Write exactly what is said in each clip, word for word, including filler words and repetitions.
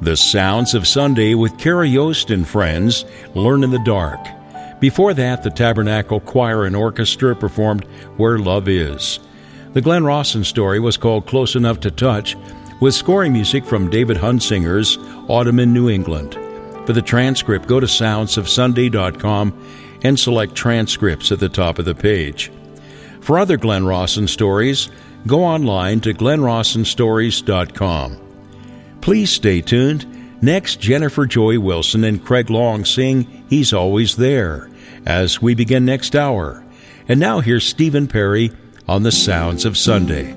The Sounds of Sunday with Carrie Yost and friends, Learn in the Dark. Before that, the Tabernacle Choir and Orchestra performed Where Love Is. The Glenn Rawson story was called Close Enough to Touch, with scoring music from David Hunsinger's Autumn in New England. For the transcript, go to sounds of sunday dot com and select Transcripts at the top of the page. For other Glenn Rawson stories, go online to glenn rawson stories dot com. Please stay tuned. Next, Jennifer Joy Wilson and Craig Long sing He's Always There as we begin next hour. And now here's Stephen Perry on the Sounds of Sunday.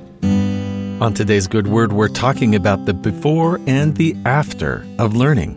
On today's Good Word, we're talking about the before and the after of learning.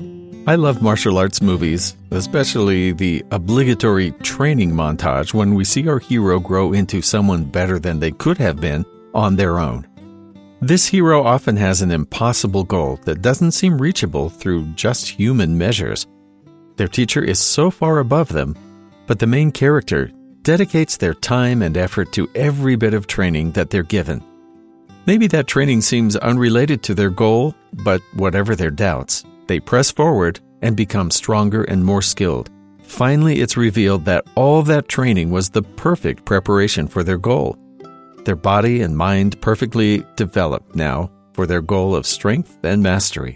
I love martial arts movies, especially the obligatory training montage when we see our hero grow into someone better than they could have been on their own. This hero often has an impossible goal that doesn't seem reachable through just human measures. Their teacher is so far above them, but the main character dedicates their time and effort to every bit of training that they're given. Maybe that training seems unrelated to their goal, but whatever their doubts, they press forward and become stronger and more skilled. Finally, it's revealed that all that training was the perfect preparation for their goal. Their body and mind perfectly developed now for their goal of strength and mastery.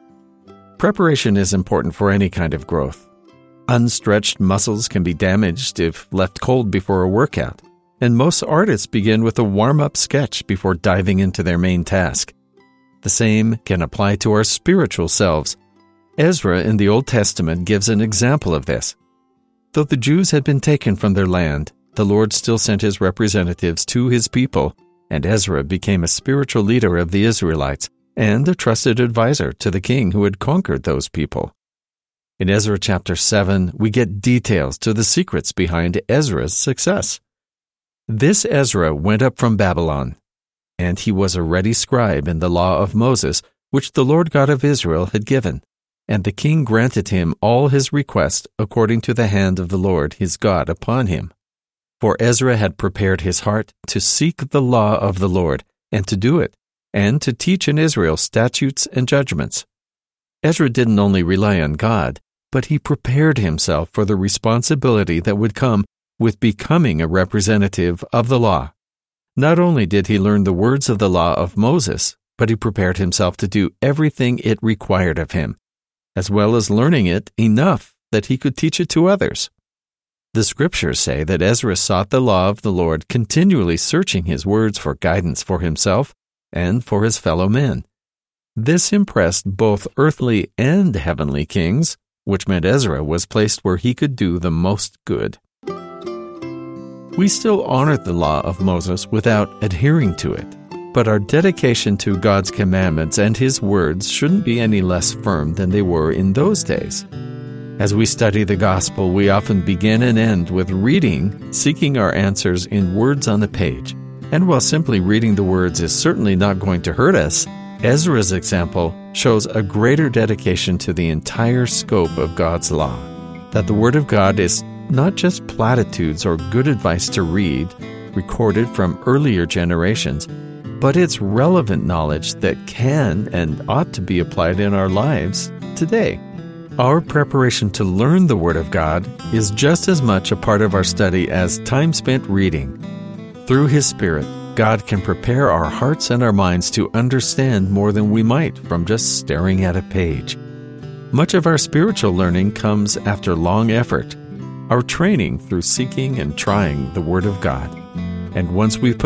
Preparation is important for any kind of growth. Unstretched muscles can be damaged if left cold before a workout, and most artists begin with a warm-up sketch before diving into their main task. The same can apply to our spiritual selves. Ezra in the Old Testament gives an example of this. Though the Jews had been taken from their land, the Lord still sent his representatives to his people, and Ezra became a spiritual leader of the Israelites and a trusted advisor to the king who had conquered those people. In Ezra chapter seven, we get details to the secrets behind Ezra's success. This Ezra went up from Babylon, and he was a ready scribe in the law of Moses, which the Lord God of Israel had given, and the king granted him all his requests according to the hand of the Lord his God upon him. For Ezra had prepared his heart to seek the law of the Lord, and to do it, and to teach in Israel statutes and judgments. Ezra didn't only rely on God, but he prepared himself for the responsibility that would come with becoming a representative of the law. Not only did he learn the words of the law of Moses, but he prepared himself to do everything it required of him, as well as learning it enough that he could teach it to others. The scriptures say that Ezra sought the law of the Lord, continually searching his words for guidance for himself and for his fellow men. This impressed both earthly and heavenly kings, which meant Ezra was placed where he could do the most good. We still honor the law of Moses without adhering to it, but our dedication to God's commandments and his words shouldn't be any less firm than they were in those days. As we study the gospel, we often begin and end with reading, seeking our answers in words on the page. And while simply reading the words is certainly not going to hurt us, Ezra's example shows a greater dedication to the entire scope of God's law, that the Word of God is not just platitudes or good advice to read, recorded from earlier generations, but it's relevant knowledge that can and ought to be applied in our lives today. Our preparation to learn the Word of God is just as much a part of our study as time spent reading. Through His Spirit, God can prepare our hearts and our minds to understand more than we might from just staring at a page. Much of our spiritual learning comes after long effort, our training through seeking and trying the Word of God. And once we've put